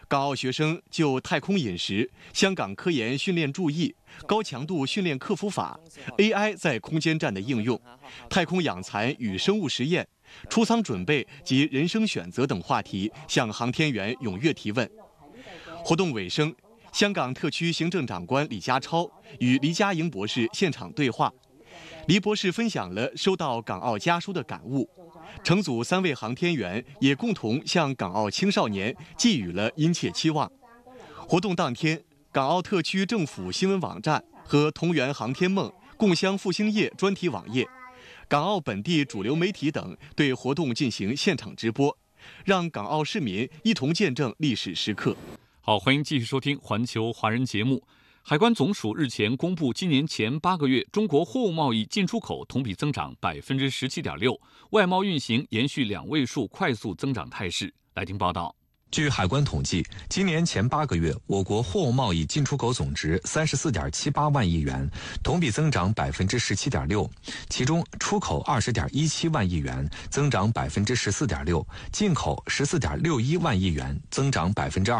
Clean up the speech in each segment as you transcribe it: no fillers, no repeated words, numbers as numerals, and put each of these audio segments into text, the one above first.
港澳学生就太空饮食、香港科研训练注意、高强度训练克服法、AI 在空间站的应用、太空养蚕与生物实验、出舱准备及人生选择等话题向航天员踊跃提问。活动尾声，香港特区行政长官李家超与黎家营博士现场对话。黎博士分享了收到港澳家书的感悟，乘组3位航天员也共同向港澳青少年寄予了殷切期望。活动当天，港澳特区政府新闻网站和同源航天梦、共襄复兴夜专题网页、港澳本地主流媒体等对活动进行现场直播，让港澳市民一同见证历史时刻。 好，欢迎继续收听环球华人节目。海关总署日前公布，今年前8个月中国货物贸易进出口同比增长17.6%，外贸运行延续2位数快速增长态势。来听报道。 据海关统计，今年前8个月，我国货物贸易进出口总值34.78万亿元，同比增长17.6%，其中出口20.17万亿元，增长14.6%，进口14.61万亿元，增长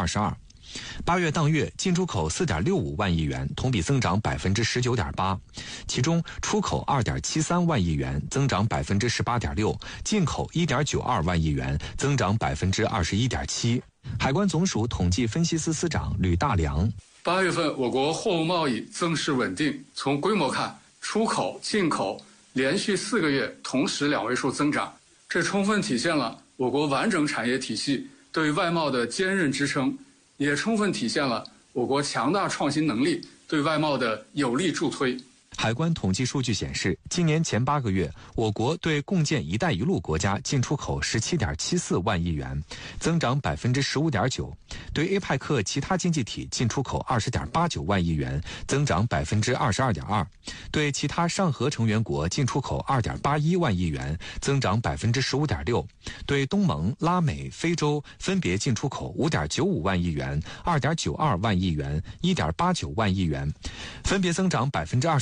22%。8月当月进出口4.65万亿元，同比增长19.8%，其中出口2.73万亿元，增长18.6%，进口1.92万亿元，增长21.7%。海关总署统计分析司司长吕大良 ：8月份我国货物贸易增势稳定，从规模看，出口、进口连续4个月同时2位数增长，这充分体现了我国完整产业体系对外贸的坚韧支撑，也充分体现了我国强大创新能力对外贸的有力助推。 海关统计数据显示，今年前8个月，我国对共建“一带一路”国家进出口17.74万亿元，增长15.9%；对 APEC 其他经济体进出口20.89万亿元，增长22.2%；对其他上合成员国进出口2.81万亿元，增长15.6%；对东盟、拉美、非洲分别进出口5.95万亿元、2.92万亿元、1.89万亿元，分别增长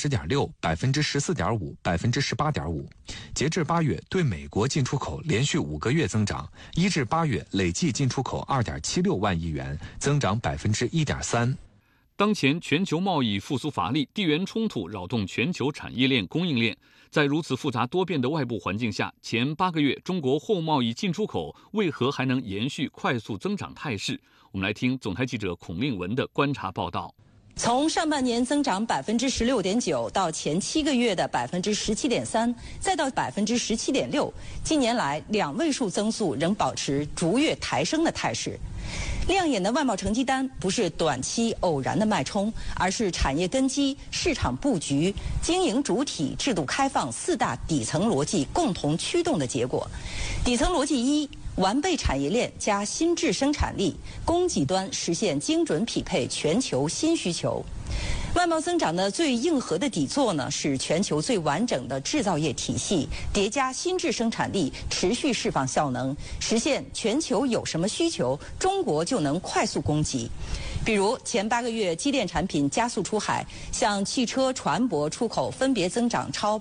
20.6%、14.5%、18.5%。截至8月，对美国进出口连续5个月增长，1至8月累计进出口2.76万亿元，增长1.3%。 当前全球贸易复苏乏力，地缘冲突扰动全球产业链、供应链。在如此复杂多变的外部环境下，前8个月中国货物贸易进出口为何还能延续快速增长态势？我们来听总台记者孔令文的观察报道。 从上半年增长16.9%到前7个月的17.3%，再到17.6%，近年来2位数增速仍保持逐月抬升的态势。亮眼的外贸成绩单不是短期偶然的脉冲，而是产业根基、市场布局、经营主体、制度开放4大底层逻辑共同驱动的结果。底层逻辑1：完备产业链加新质生产力，供给端实现精准匹配全球新需求。外贸增长的最硬核的底座呢，是全球最完整的制造业体系，叠加新质生产力，持续释放效能，实现全球有什么需求，中国就能快速供给。比如前8个月机电产品加速出海，像汽车、船舶出口分别增长超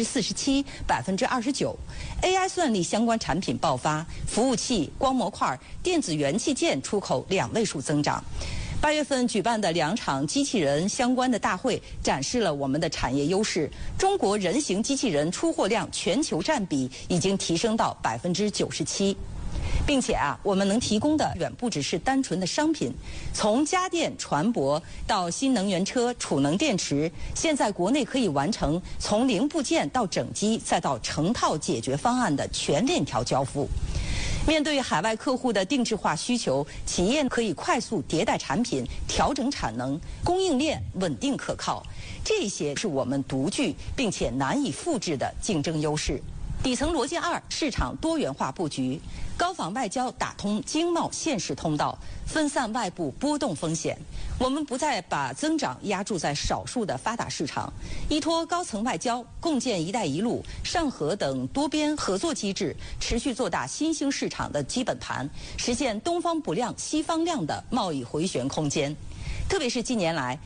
47%、29%；AI 算力相关产品爆发，服务器、光模块、电子元器件出口2位数增长。8月份举办的2场机器人相关的大会，展示了我们的产业优势。中国人形机器人出货量全球占比已经提升到97%。并且我们能提供的远不只是单纯的商品，从家电、船舶到新能源车、储能电池，现在国内可以完成从零部件到整机再到成套解决方案的全链条交付。面对海外客户的定制化需求，企业可以快速迭代产品，调整产能，供应链稳定可靠。这些是我们独具并且难以复制的竞争优势。底层逻辑2：市场多元化布局，高仿外交打通经贸现实通道，分散外部波动风险。我们不再把增长压注在少数的发达市场，依托高层外交，共建“一带一路”、上合等多边合作机制，持续做大新兴市场的基本盘，实现东方不亮西方亮的贸易回旋空间。特别是近年来，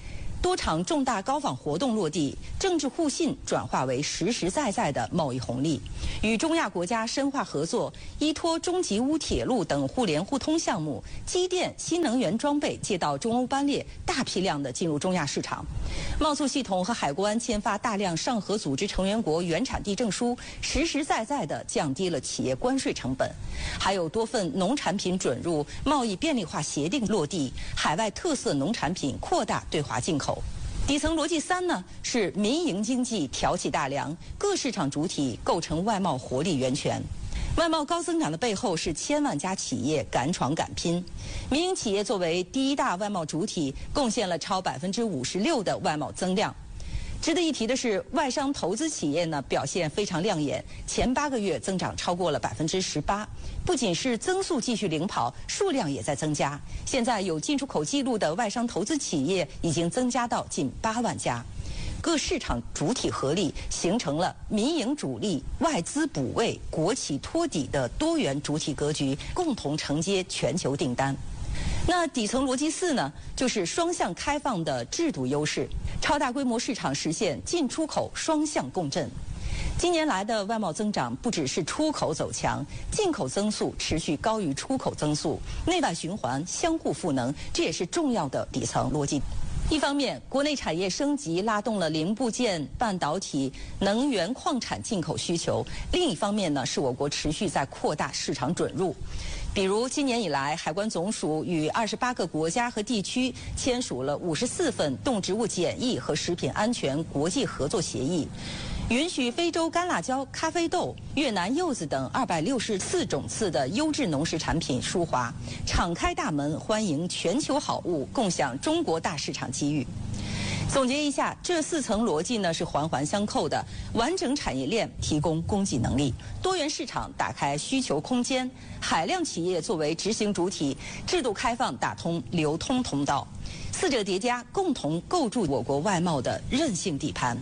多场重大高仿活动落地，政治互信转化为实实在在的贸易红利。与中亚国家深化合作，依托中吉乌铁路等互联互通项目，机电、新能源装备借道中欧班列大批量的进入中亚市场。贸促系统和海关签发大量上合组织成员国原产地证书，实实在在地降低了企业关税成本。还有多份农产品准入贸易便利化协定落地，海外特色农产品扩大对华进口。底层逻辑3呢，是民营经济挑起大梁，各市场主体构成外贸活力源泉。外贸高增长的背后是千万家企业敢闯敢拼，民营企业作为第一大外贸主体，贡献了超56%的外贸增量。值得一提的是，外商投资企业呢表现非常亮眼，前8个月增长超过了18%。不仅是增速继续领跑，数量也在增加。现在有进出口记录的外商投资企业已经增加到近8万家。各市场主体合力，形成了民营主力、外资补位、国企托底的多元主体格局，共同承接全球订单。那底层逻辑4呢，就是双向开放的制度优势，超大规模市场实现进出口双向共振。今年来的外贸增长不只是出口走强，进口增速持续高于出口增速，内外循环相互赋能，这也是重要的底层逻辑。一方面，国内产业升级拉动了零部件、半导体、能源、矿产进口需求；另一方面呢，是我国持续在扩大市场准入。比如，今年以来，海关总署与28个国家和地区签署了54份动植物检疫和食品安全国际合作协议，允许非洲干辣椒、咖啡豆、越南柚子等264种次的优质农食产品输华，敞开大门欢迎全球好物，共享中国大市场机遇。总结一下，这4层逻辑呢是环环相扣的，完整产业链提供供给能力，多元市场打开需求空间，海量企业作为执行主体，制度开放打通流通通道，4者叠加，共同构筑我国外贸的韧性底盘。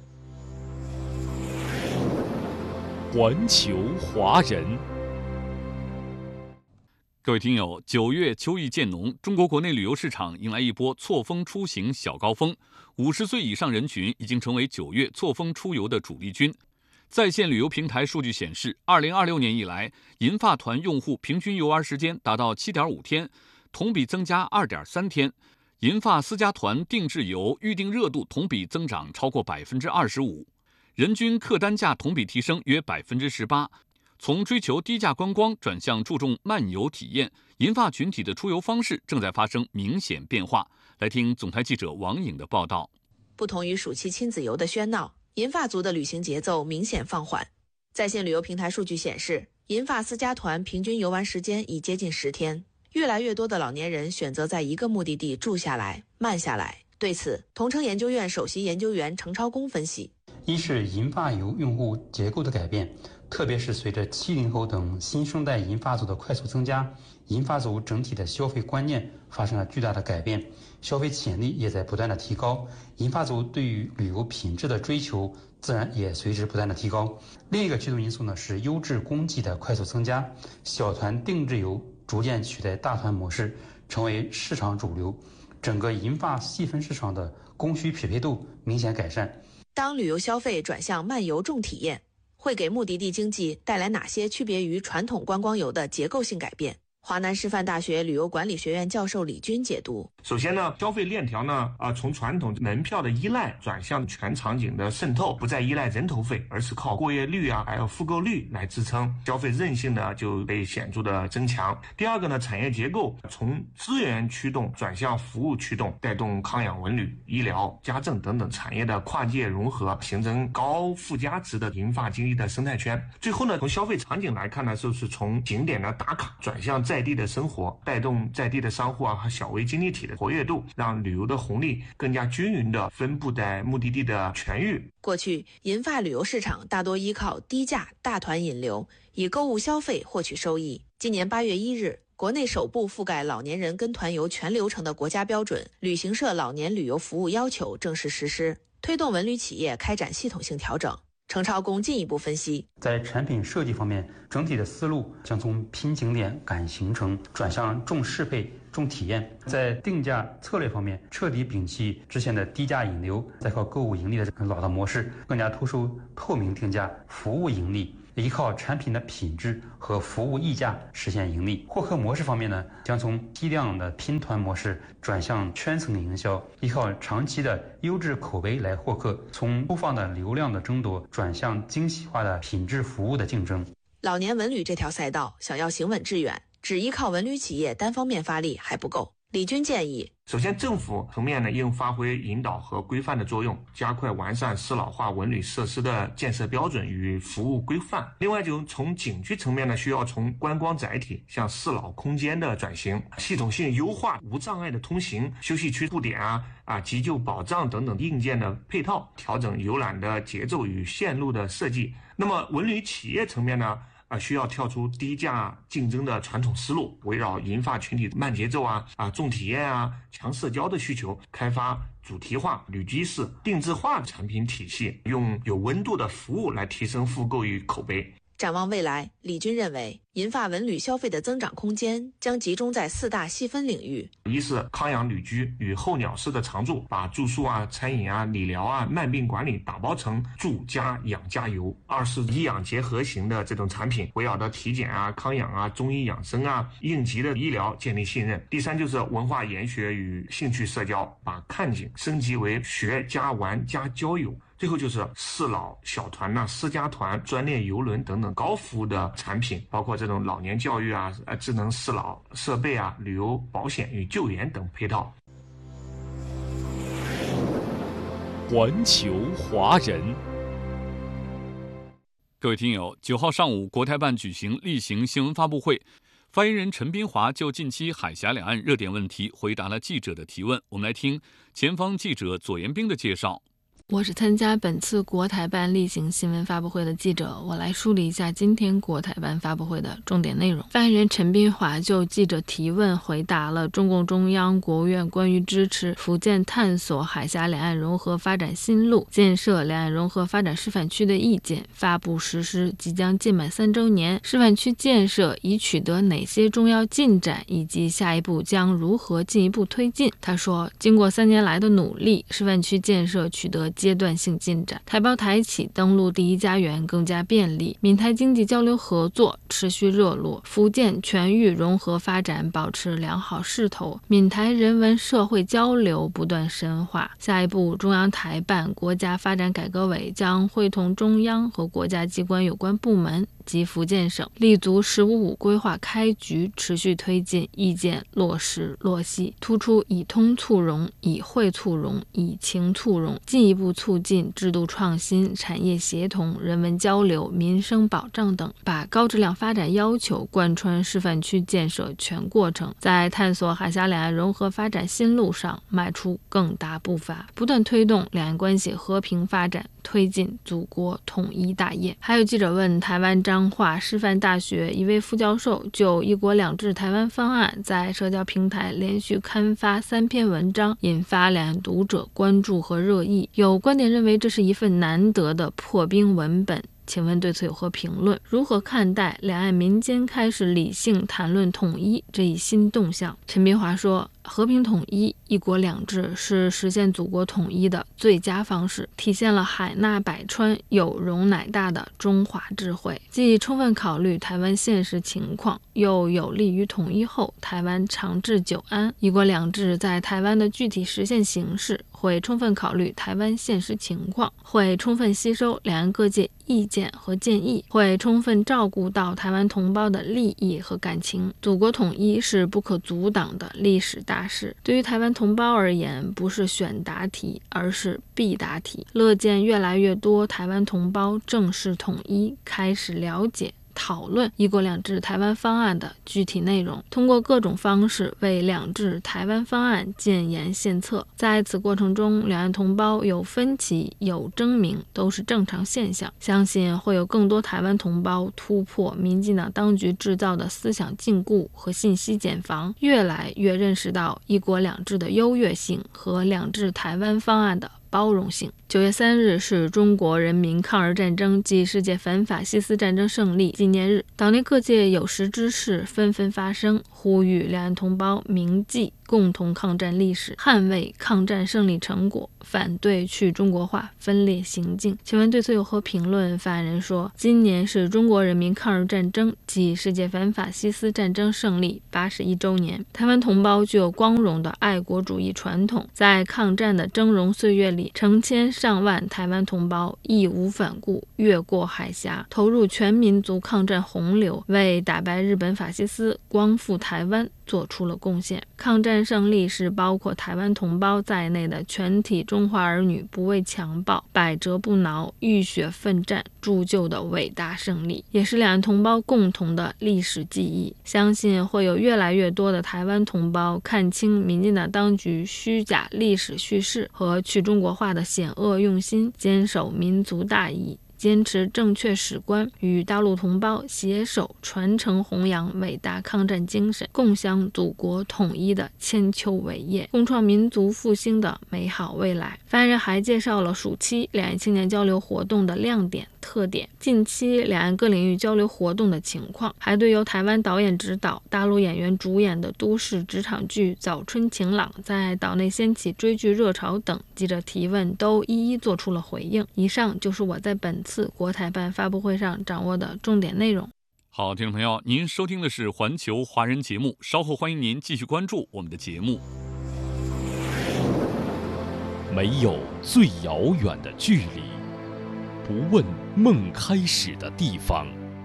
环球华人。 各位听友，9月秋意渐浓，中国国内旅游市场迎来一波错峰出行小高峰，50岁以上人群已经成为9月错峰出游的主力军。在线旅游平台数据显示，2026年以来，银发团用户平均游玩时间达到7.5天，同比增加2.3天。银发私家团定制游预订热度同比增长超过25%，人均客单价同比提升约18%。从追求低价观光转向注重漫游体验，银发群体的出游方式正在发生明显变化。来听总台记者王颖的报道。 不同于暑期亲子游的喧闹，银发族的旅行节奏明显放缓。在线旅游平台数据显示，银发私家团平均游玩时间已接近10天，越来越多的老年人选择在一个目的地住下来、慢下来。对此，同城研究院首席研究员程超公分析： 一是银发游用户结构的改变，特别是随着70后等新生代银发族的快速增加，银发族整体的消费观念发生了巨大的改变，消费潜力也在不断的提高，银发族对于旅游品质的追求自然也随之不断的提高。另一个驱动因素呢是优质供给的快速增加，小团定制游逐渐取代大团模式，成为市场主流，整个银发细分市场的供需匹配度明显改善。 当旅游消费转向漫游重体验，会给目的地经济带来哪些区别于传统观光游的结构性改变？华南师范大学旅游管理学院教授李军解读： 首先呢，消费链条呢，从传统门票的依赖转向全场景的渗透，不再依赖人头费，而是靠过夜率还有复购率来支撑，消费韧性呢就被显著的增强。第二个呢，产业结构从资源驱动转向服务驱动，带动康养文旅、医疗、家政等等产业的跨界融合，形成高附加值的银发经济的生态圈。最后呢，从消费场景来看呢，就是从景点的打卡转向在地的生活，带动在地的商户和小微经济体的活跃度，让旅游的红利更加均匀地分布在目的地的全域。 过去，银发旅游市场大多依靠低价大团引流，以购物消费获取收益。今年8月1日，国内首部覆盖老年人跟团游全流程的国家标准《旅行社老年旅游服务要求》正式实施，推动文旅企业开展系统性调整。程超公进一步分析， 在产品设计方面，整体的思路将从拼景点赶行程转向重适配重体验。在定价策略方面，彻底摒弃之前的低价引流、再靠购物盈利的老的模式，更加突出透明定价、服务盈利，依靠产品的品质和服务溢价实现盈利。获客模式方面呢，将从批量的拼团模式转向圈层营销，依靠长期的优质口碑来获客，从粗放的流量的争夺转向精细化的品质服务的竞争。 老年文旅这条赛道想要行稳致远，只依靠文旅企业单方面发力还不够。李军建议， 首先政府层面呢，应发挥引导和规范的作用，加快完善适老化文旅设施的建设标准与服务规范。另外，就从景区层面呢，需要从观光载体向适老空间的转型，系统性优化无障碍的通行、休息区布点急救保障等等硬件的配套，调整游览的节奏与线路的设计。那么文旅企业层面呢，需要跳出低价竞争的传统思路，围绕银发群体慢节奏重体验强社交的需求，开发主题化、旅居式、定制化的产品体系，用有温度的服务来提升复购与口碑。 展望未来，李军认为银发文旅消费的增长空间将集中在4大细分领域： 一是康养旅居与候鸟式的常住，把住宿餐饮理疗慢病管理打包成住加养加游；二是医养结合型的这种产品，围绕着体检康养中医养生应急的医疗建立信任；第三就是文化研学与兴趣社交，把看景升级为学加玩加交友；最后就是适老小团私家团、专列邮轮等等高服务的产品，包括这种老年教育智能适老设备旅游保险与救援等配套。 环球华人， 各位听友，9号上午，国台办举行例行新闻发布会，发言人陈斌华就近期海峡两岸热点问题回答了记者的提问。我们来听前方记者左延兵的介绍。 我是参加本次国台办例行新闻发布会的记者，我来梳理一下今天国台办发布会的重点内容。发言人陈斌华就记者提问回答了中共中央、国务院关于支持福建探索海峡两岸融合发展新路、建设两岸融合发展示范区的意见，发布实施即将届满3周年，示范区建设已取得哪些重要进展，以及下一步将如何进一步推进。他说，经过3年来的努力，示范区建设取得阶段性进展，台胞台企登陆第一家园更加便利，闽台经济交流合作持续热络，福建全域融合发展保持良好势头，闽台人文社会交流不断深化。下一步，中央台办、国家发展改革委将会同中央和国家机关有关部门及福建省，立足“15+5”规划开局，持续推进意见落实落细，突出以通促融、以惠促融、以情促融，进一步促进制度创新、产业协同、人文交流、民生保障等，把高质量发展要求贯穿示范区建设全过程，在探索海峡两岸融合发展新路上迈出更大步伐，不断推动两岸关系和平发展，推进祖国统一大业。还有记者问，台湾彰化师范大学一位副教授就“一国两制”台湾方案在社交平台连续刊发3篇文章，引发两岸读者关注和热议，有观点认为这是一份难得的破冰文本，请问对此有何评论？如何看待两岸民间开始理性谈论统一这一新动向？陈斌华说，和平统一、一国两制是实现祖国统一的最佳方式，体现了海纳百川、有容乃大的中华智慧，既充分考虑台湾现实情况，又有利于统一后台湾长治久安。一国两制在台湾的具体实现形式会充分考虑台湾现实情况，会充分吸收两岸各界意见和建议，会充分照顾到台湾同胞的利益和感情。祖国统一是不可阻挡的历史大事，对于台湾同胞而言，不是选答题，而是必答题。乐见越来越多台湾同胞正视统一，开始了解讨论一国两制台湾方案的具体内容，通过各种方式为两制台湾方案建言献策。在此过程中，两岸同胞有分歧有争鸣都是正常现象，相信会有更多台湾同胞突破民进党当局制造的思想禁锢和信息茧房，越来越认识到一国两制的优越性和两制台湾方案的包容性。 9月3日是中国人民抗日战争暨世界反法西斯战争胜利纪念日，岛内各界有识之士纷纷发声，呼吁两岸同胞铭记共同抗战历史，捍卫抗战胜利成果，反对去中国化分裂行径。请问对此有何评论？发言人说，今年是中国人民抗日战争暨世界反法西斯战争胜利81周年，台湾同胞具有光荣的爱国主义传统，在抗战的峥嵘岁月里，成千上万台湾同胞义无反顾，越过海峡，投入全民族抗战洪流，为打败日本法西斯、光复台湾做出了贡献。抗战胜利是包括台湾同胞在内的全体中华儿女不畏强暴、百折不挠、浴血奋战铸就的伟大胜利，也是两岸同胞共同的历史记忆。相信会有越来越多的台湾同胞看清民进党当局虚假历史叙事和去中国化的险恶用心，坚守民族大义，坚持正确史观，与大陆同胞携手传承弘扬伟大抗战精神，共襄祖国统一的千秋伟业，共创民族复兴的美好未来。发言人还介绍了暑期两岸青年交流活动的亮点、特点，近期两岸各领域交流活动的情况，还对由台湾导演指导、大陆演员主演的都市职场剧《早春晴朗》在岛内掀起追剧热潮等记者提问都一一做出了回应。以上就是我在本次国台办发布会上掌握的重点内容。 好，听众朋友，您收听的是环球华人节目，稍后欢迎您继续关注我们的节目。 没有最遥远的距离，不问梦开始的地方，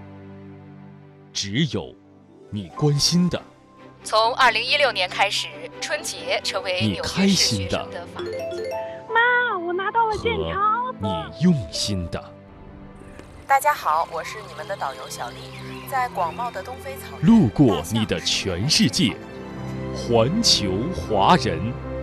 只有你关心的。 从2016年开始，春节成为你开心的。 妈，我拿到了剑桥。 你用心的。 大家好，我是你们的导游小丽，在广袤的东非草原， 路过你的全世界，环球华人。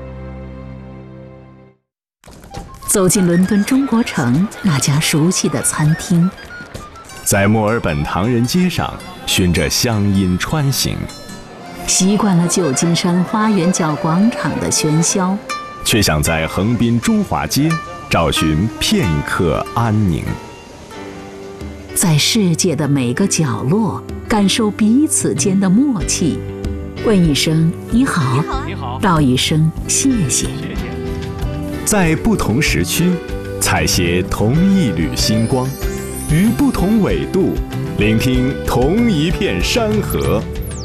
走进伦敦中国城那家熟悉的餐厅， 在墨尔本唐人街上循着乡音穿行， 习惯了旧金山花园角广场的喧嚣， 却想在横滨中华街找寻片刻安宁。 在世界的每个角落感受彼此间的默契，问一声你好，道一声谢谢。 在不同时区采撷同一缕星光，于不同纬度聆听同一片山河。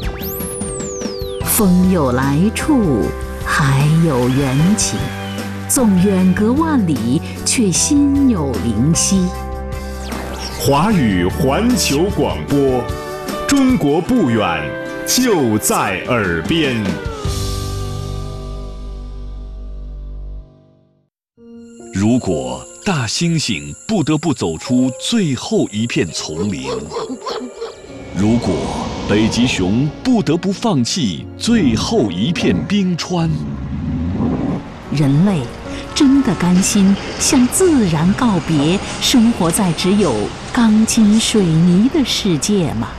风有来处，海有缘起，纵远隔万里，却心有灵犀。 华语环球广播，中国不远，就在耳边。 如果大猩猩不得不走出最后一片丛林，如果北极熊不得不放弃最后一片冰川， 人类真的甘心向自然告别，生活在只有钢筋水泥的世界吗？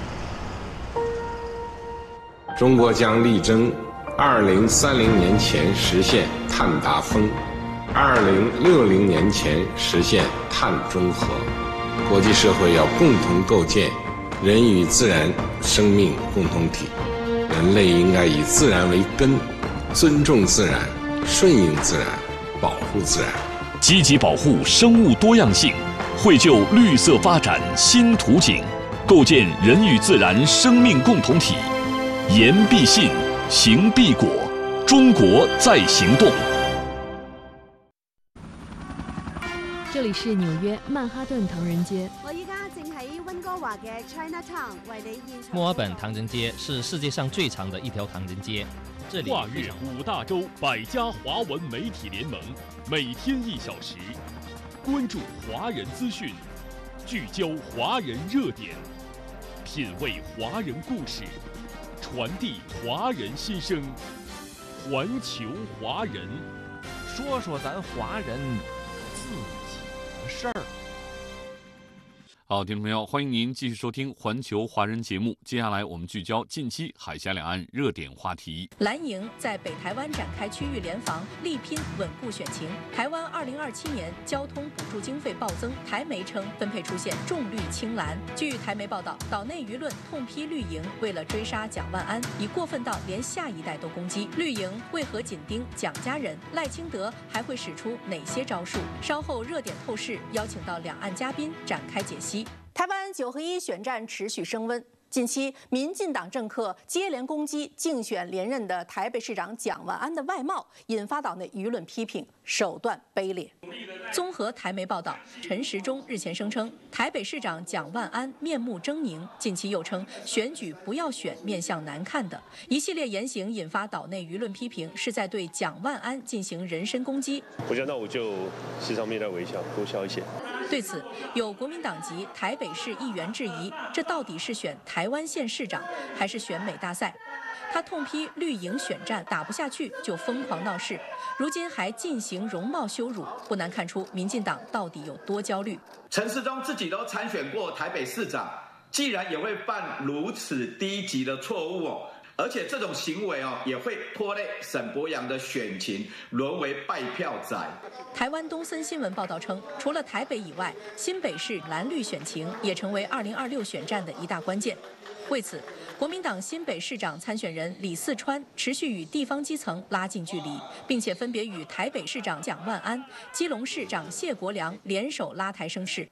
中国将力争2030年前实现碳达峰，2060年前实现碳中和。国际社会要共同构建人与自然生命共同体，人类应该以自然为根，尊重自然，顺应自然，保护自然， 积极保护生物多样性，绘就绿色发展新图景，构建人与自然生命共同体。言必信，行必果，中国在行动。 这里是纽约曼哈顿唐人街。 我依家正喺溫哥華嘅 Chinatown 為你現場。 墨爾本唐人街是世界上最長的一條唐人街，這裡跨越5大洲100家華文媒體聯盟，每天1小時，關注華人資訊，聚焦華人熱點，品味華人故事，傳遞華人心聲，環球華人， 說說咱華人自己的事兒。 好，听众朋友，欢迎您继续收听环球华人节目。接下来我们聚焦近期海峡两岸热点话题。 蓝营在北台湾展开区域联防，力拼稳固选情。台湾2027年交通补助经费暴增，台媒称分配出现重绿轻蓝。据台媒报道，岛内舆论痛批绿营为了追杀蒋万安，已过分到连下一代都攻击。绿营为何紧盯蒋家人？赖清德还会使出哪些招数？稍后热点透视邀请到两岸嘉宾展开解析。 台湾9合1选战持续升温，近期民进党政客接连攻击竞选连任的台北市长蒋万安的外貌，引发岛内舆论批评，手段卑劣。 综合台媒报道，陈时中日前声称台北市长蒋万安面目狰狞，近期又称选举不要选面相难看的，一系列言行引发岛内舆论批评，是在对蒋万安进行人身攻击。 我觉得那我就时常面带微笑，多笑一些。 对此，有国民党籍台北市议员质疑，这到底是选台湾县市长还是选美大赛？他痛批绿营选战打不下去就疯狂闹事，如今还进行容貌羞辱，不难看出民进党到底有多焦虑。 陈时中自己都参选过台北市长，既然也会犯如此低级的错误而且这种行为也会拖累沈伯洋的选情，沦为败票仔。 台湾东森新闻报道称，除了台北以外，新北市蓝绿选情也成为2026选战的一大关键。为此，国民党新北市长参选人李四川持续与地方基层拉近距离，并且分别与台北市长蒋万安、基隆市长谢国良联手拉台声势。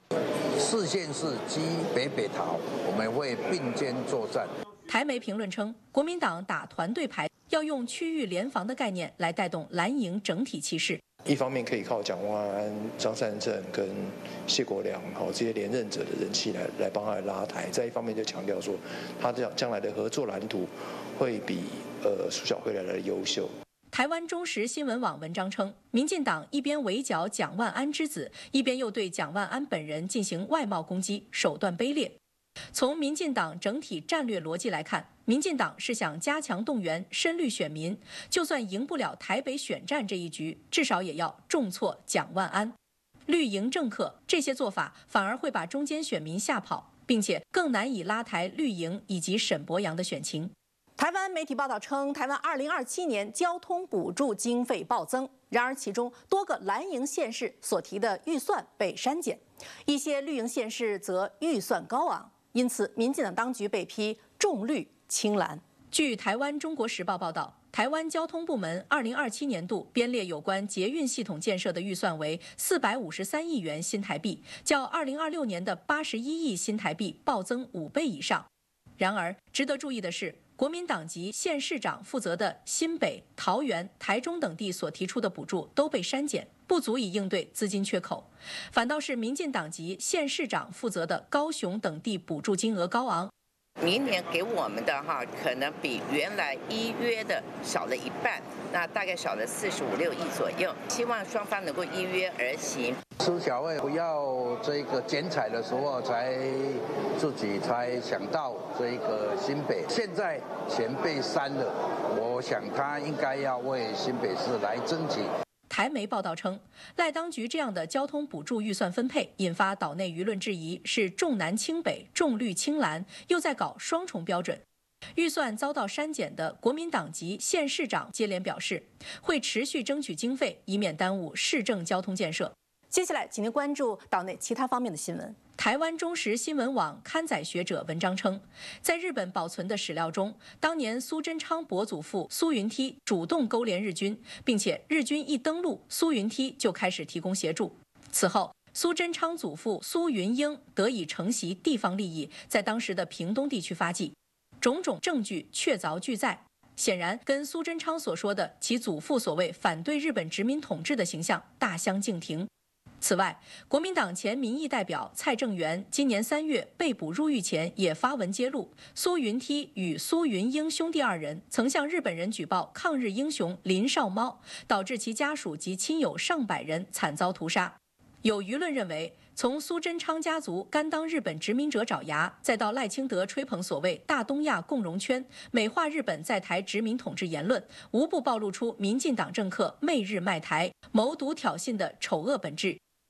4县市基北桃，我们会并肩作战。 台媒评论称，国民党打团队牌，要用区域联防的概念来带动蓝营整体气势。 一方面可以靠蒋万安、张善政跟谢国良这些连任者的人气来帮他拉台；再一方面就强调说，他将来的合作蓝图会比苏小慧来的优秀。 台湾中时新闻网文章称，民进党一边围剿蒋万安之子，一边又对蒋万安本人进行外貌攻击，手段卑劣。从民进党整体战略逻辑来看，民进党是想加强动员深绿选民，就算赢不了台北选战这一局，至少也要重挫蒋万安。绿营政客这些做法反而会把中间选民吓跑，并且更难以拉抬绿营以及沈伯洋的选情。 台湾媒体报道称，台湾2027年交通补助经费暴增，然而其中多个蓝营县市所提的预算被删减，一些绿营县市则预算高昂。因此，民进党当局被批重绿轻蓝。 据台湾《中国时报》报道，台湾交通部门2027年度编列有关捷运系统建设的预算为453亿元新台币，较2026年的81亿新台币暴增5倍以上。然而，值得注意的是，国民党籍县市长负责的新北、桃园、台中等地所提出的补助都被删减，不足以应对资金缺口。反倒是民进党籍县市长负责的高雄等地补助金额高昂。 明年给我们的可能比原来依约的少了一半，那大概少了45、6亿左右。希望双方能够依约而行。 苏小慧不要这个剪彩的时候自己才想到这个新北，现在钱被删了，我想他应该要为新北市来争取。 台媒报道称，赖当局这样的交通补助预算分配，引发岛内舆论质疑，是重南轻北、重绿轻蓝，又在搞双重标准。预算遭到删减的国民党籍县市长接连表示，会持续争取经费，以免耽误市政交通建设。 接下来，请您关注岛内其他方面的新闻。 台湾中时新闻网刊载学者文章称，在日本保存的史料中，当年苏贞昌伯祖父苏云梯主动勾连日军，并且日军一登陆，苏云梯就开始提供协助。此后，苏贞昌祖父苏云英得以承袭地方利益，在当时的屏东地区发迹，种种证据确凿俱在。显然，跟苏贞昌所说的其祖父所谓反对日本殖民统治的形象大相径庭。此外，国民党前民意代表蔡正元今年3月被捕入狱前也发文揭露，苏云梯与苏云英兄弟2人曾向日本人举报抗日英雄林少猫，导致其家属及亲友上百人惨遭屠杀。有舆论认为，从苏贞昌家族甘当日本殖民者爪牙，再到赖清德吹捧所谓大东亚共荣圈，美化日本在台殖民统治言论，无不暴露出民进党政客媚日卖台、谋独挑衅的丑恶本质。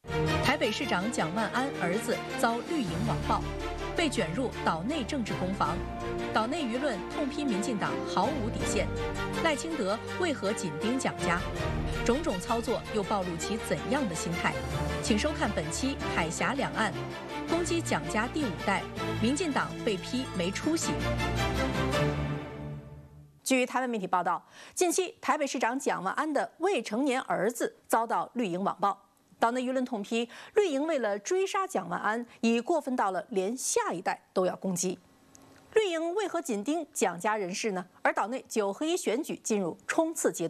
台北市长蒋万安儿子遭绿营网暴，被卷入岛内政治攻防，岛内舆论痛批民进党毫无底线，赖清德为何紧盯蒋家？种种操作又暴露其怎样的心态？请收看本期《海峡两岸》，攻击蒋家第5代，民进党被批没出息。 据台湾媒体报道，近期台北市长蒋万安的未成年儿子遭到绿营网暴。岛内舆论痛批绿营为了追杀蒋万安，已过分到了连下一代都要攻击。绿营为何紧盯蒋家人士呢？而岛内9合1选举进入冲刺阶段。